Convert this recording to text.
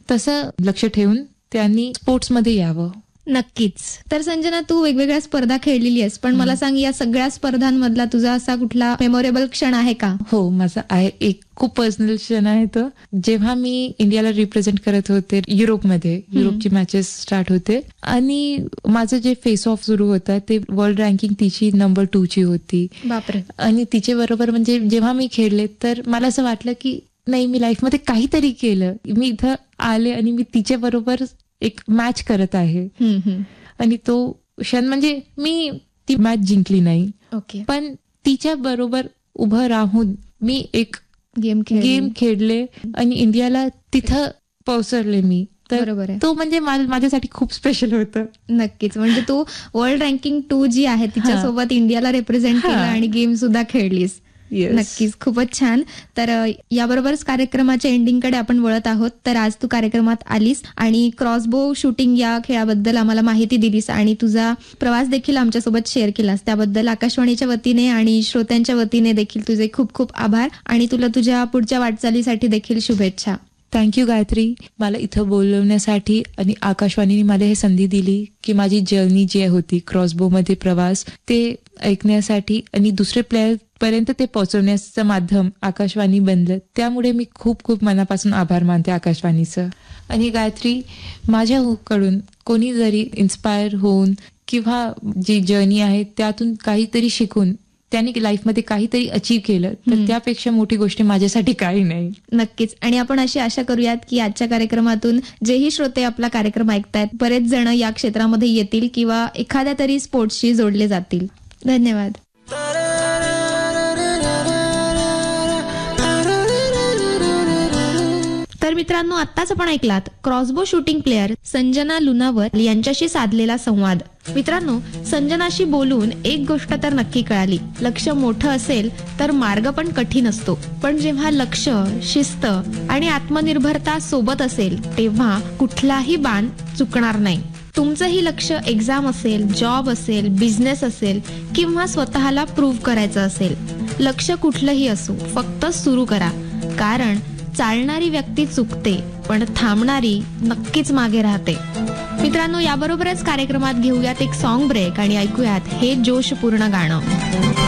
तसं लक्ष ठेवून त्यांनी स्पोर्ट्समध्ये यावं. नक्कीच. तर संजना, तू वेगवेगळ्या स्पर्धा खेळलेली आहेस, पण मला सांग, या सगळ्या स्पर्धांमधला तुझा असा कुठला मेमोरेबल क्षण आहे का? हो, माझा आहे एक खूप पर्सनल क्षण आहे तो. जेव्हा मी इंडियाला रिप्रेझेंट करत होते युरोपची मॅचेस स्टार्ट होते आणि माझं जे फेस ऑफ सुरू होतं ते वर्ल्ड रँकिंग तिची नंबर 2 होती. बापरे. आणि तिचे बरोबर म्हणजे जेव्हा मी खेळले तर मला असं वाटलं की नाही, मी लाईफमध्ये काहीतरी केलं. मी इथं आले आणि मी तिच्या बरोबर एक मॅच करत आहे. आणि तो क्षण म्हणजे मी ती मॅच जिंकली नाही, ओके, पण तिच्या बरोबर उभं राहून मी एक गेम खेळले आणि इंडियाला तिथं पोहोचवले मी. बरोबर आहे. तो म्हणजे माझ्यासाठी खूप स्पेशल होतं. नक्कीच. म्हणजे तू वर्ल्ड रँकिंग 2 जी आहे तिच्यासोबत इंडियाला रिप्रेझेंट केलं आणि गेम सुद्धा खेळलीस. नक्कीच, खूपच छान. तर याबरोबरच कार्यक्रमाच्या एंडिंगकडे आपण वळत आहोत. तर आज तू कार्यक्रमात आलीस आणि क्रॉसबो शूटिंग या खेळाबद्दल आम्हाला माहिती दिलीस आणि तुझा प्रवास देखील आमच्यासोबत शेअर केलास. त्याबद्दल आकाशवाणीच्या वतीने आणि श्रोत्यांच्या वतीने देखील तुझे खूप खूप आभार आणि तुला तुझ्या पुढच्या वाटचालीसाठी देखील शुभेच्छा. थँक्यू गायत्री, मला इथं बोलवण्यासाठी आणि आकाशवाणीने मला हे संधी दिली की माझी जर्नी जी होती क्रॉसबोमध्ये प्रवास ते ऐकण्यासाठी आणि दुसरे प्लेयर पर्यंत ते पोहोचवण्याचं माध्यम आकाशवाणी बनलं. त्यामुळे मी खूप खूप मनापासून आभार मानते आकाशवाणीचं. आणि गायत्री, माझ्याकडून कोणी जरी इन्स्पायर होऊन किंवा जी जर्नी आहे त्यातून काहीतरी शिकून त्यांनी लाईफमध्ये काहीतरी अचीव केलं तर त्यापेक्षा मोठी गोष्ट माझ्यासाठी काही नाही. नक्कीच. आणि आपण अशी आशा करूयात की आजच्या कार्यक्रमातून जेही श्रोते आपला कार्यक्रम ऐकतायत बरेच जण या क्षेत्रामध्ये येतील किंवा एखाद्या तरी स्पोर्ट्सशी जोडले जातील. धन्यवाद. तर मित्रांनो, आत्ताच आपण ऐकलात क्रॉसबो शूटिंग प्लेअर संजना लुनावर यांच्याशी साधलेला संवाद. मित्रांनो, संजनाशी बोलून एक गोष्ट तर नक्की कळाली, लक्ष मोठं असेल तर मार्ग पण कठीण असतो, पण जेव्हा लक्ष, शिस्त आणि आत्मनिर्भरता सोबत असेल तेव्हा कुठलाही बाण चुकणार नाही. तुमचंही लक्ष एक्झाम असेल, जॉब असेल, बिझनेस असेल किंवा स्वतःला प्रूव्ह करायचं असेल, लक्ष कुठलंही असो, फक्त सुरू करा. कारण चालणारी व्यक्ती चुकते पण थांबणारी नक्कीच मागे राहते. मित्रांनो, याबरोबरच कार्यक्रमात घेऊयात एक सॉन्ग ब्रेक आणि ऐकूयात हे जोशपूर्ण गाणं.